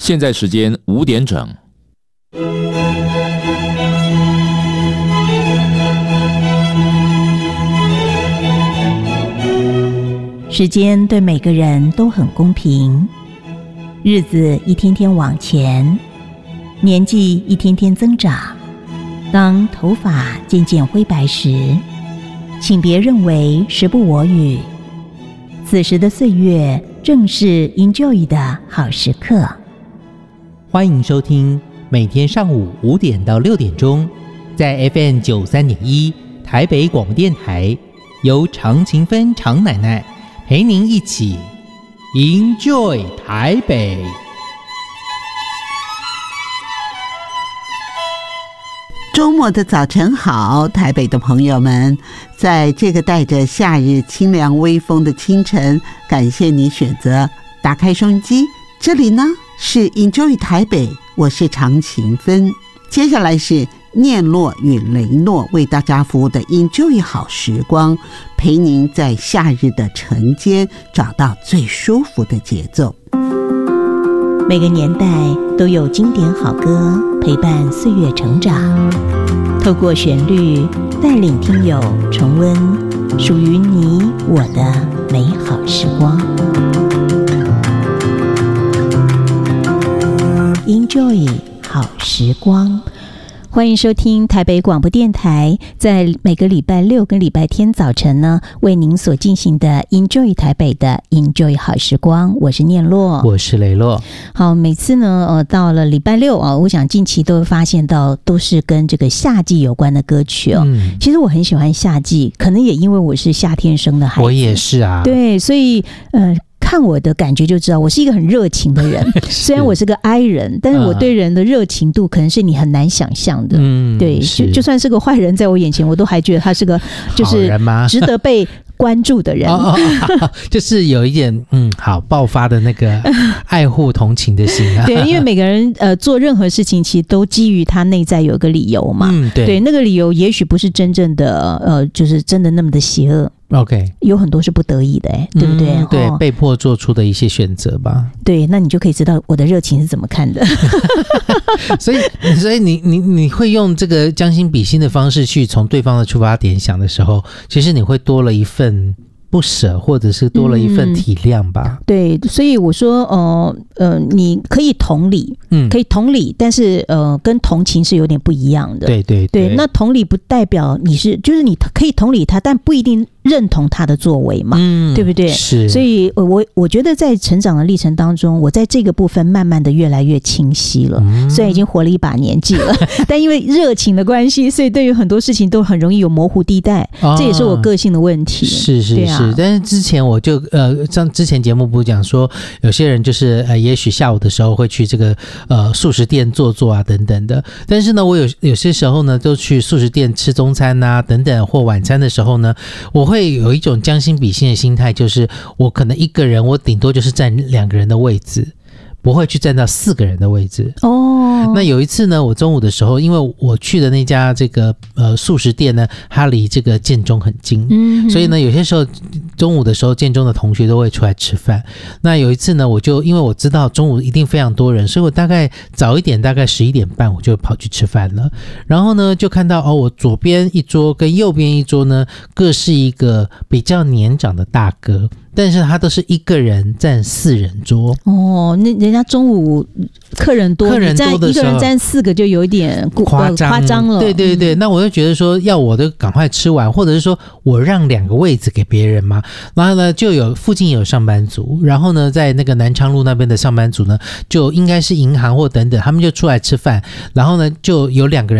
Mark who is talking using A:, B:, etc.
A: 现在时间5点整。
B: 时间对每个人都很公平，日子一天天往前，年纪一天天增长。当头发渐渐灰白时，请别认为时不我与，此时的岁月正是 enjoy 的好时刻。
C: 欢迎收听每天上午5点到6点钟，在 FM 93.1台北广播电台，由常勤芬常奶奶陪您一起 enjoy 台北。
D: 周末的早晨好，台北的朋友们，在这个带着夏日清凉微风的清晨，感谢你选择打开收音机。这里呢是 Enjoy 台北，我是常勤芬。接下来是念洛与雷诺为大家服务的 Enjoy 好时光，陪您在夏日的晨间找到最舒服的节奏。
B: 每个年代都有经典好歌陪伴岁月成长，透过旋律带领听友重温属于你我的美好时光。 Enjoy 好时光，欢迎收听台北广播电台，在每个礼拜六跟礼拜天早晨呢，为您所进行的 Enjoy 台北的 Enjoy 好时光，我是念洛，
C: 我是雷洛。
B: 好，每次呢，到了礼拜六啊，我想近期都会发现到都是跟这个夏季有关的歌曲哦。其实我很喜欢夏季，可能也因为我是夏天生的孩子，
C: 我也是啊。
B: 对，所以看我的感觉就知道我是一个很热情的人虽然我是个 I 人，但是我对人的热情度可能是你很难想象的。对，就算是个坏人在我眼前，我都还觉得他是个就是值得被关注的人
C: 就是有一点好爆发的那个爱护同情的心啊。
B: 对，因为每个人做任何事情其实都基于他内在有一个理由嘛。对，那个理由也许不是真正的就是真的那么的邪恶。
C: OK， 有
B: 很多是不得已的，对不对？
C: 对，被迫做出的一些选择吧。
B: 对，那你就可以知道我的热情是怎么看的。
C: 所以你会用这个将心比心的方式去从对方的出发点想的时候，其实你会多了一份不舍，或者是多了一份体谅吧。
B: 对，所以我说你可以同理，可以同理，但是跟同情是有点不一样的。对，那同理不代表就是你可以同理他，但不一定认同他的作为嘛，对不对？
C: 是。
B: 所以我觉得在成长的历程当中，我在这个部分慢慢的越来越清晰了。虽然已经活了一把年纪了，但因为热情的关系，所以对于很多事情都很容易有模糊地带，这也是我个性的问题。
C: 是、啊，但是之前我就像之前节目不是讲说，有些人就是也许下午的时候会去这个素食店坐啊等等的，但是呢，我有些时候呢，都去素食店吃中餐啊等等或晚餐的时候呢，我会有一种将心比心的心态，就是我可能一个人，我顶多就是占2个人的位置，不会去占到4个人的位置。那有一次呢，我中午的时候，因为我去的那家这个素食店呢，它离这个建中很近，所以呢，有些时候中午的时候，建中的同学都会出来吃饭。那有一次呢，我就因为我知道中午一定非常多人，所以我大概早一点，大概11点半我就跑去吃饭了。然后呢，就看到我左边一桌跟右边一桌呢，各是一个比较年长的大哥。但是他都是一个人占4人桌
B: 那人家中午客人多的时候，一个人占4个就有一点夸张了。
C: 对，那我就觉得说，要我就赶快吃完，或者是说我让2个位置给别人嘛。然后呢，就有附近有上班族，然后呢，在那个南昌路那边的上班族呢，就应该是银行或等等，他们就出来吃饭，然后呢，就有2个人